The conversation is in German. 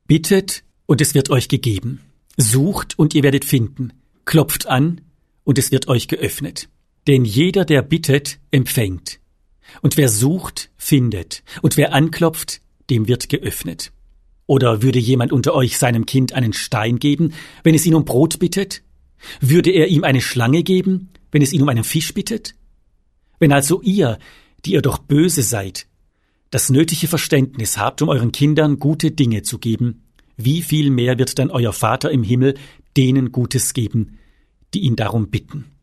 Bittet, und es wird euch gegeben. Sucht, und ihr werdet finden. Klopft an, und es wird euch geöffnet. Denn jeder, der bittet, empfängt. Und wer sucht, findet. Und wer anklopft, dem wird geöffnet. Oder würde jemand unter euch seinem Kind einen Stein geben, wenn es ihn um Brot bittet? Würde er ihm eine Schlange geben, wenn es ihn um einen Fisch bittet? Wenn also ihr, die ihr doch böse seid, das nötige Verständnis habt, um euren Kindern gute Dinge zu geben, wie viel mehr wird dann euer Vater im Himmel denen Gutes geben, die ihn darum bitten?